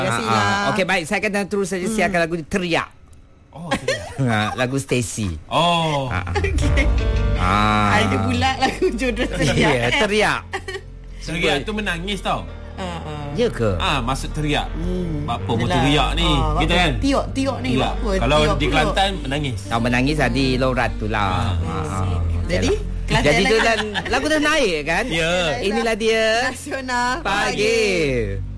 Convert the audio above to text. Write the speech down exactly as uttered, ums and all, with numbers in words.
Biasalah. Ah, Okey, baik. Saya akan terus saja hmm. siarkan lagu Teriak. Oh, teriak. Ha, lagu Stacy. Oh. Ha. Okey. Ah. Ada pula lagu jodoh teriak. Ya, yeah, teriak. Teriak tu menangis tau. Ah, ah. Ya ke? Ah, maksud teriak. Hmm. Apa mau Yelah. teriak ni? Ah, Gitu kan? Tiok-tiok ni Teriak. apa? Kalau Tiok di pula. Kelantan menangis. Tahu menangis ah. di Lorat tu lah. Ah. Ah. Jadi Kelantan Jadi tu lagi. dan lagu dah naik kan? Ya. Inilah dia Nasional Pagi.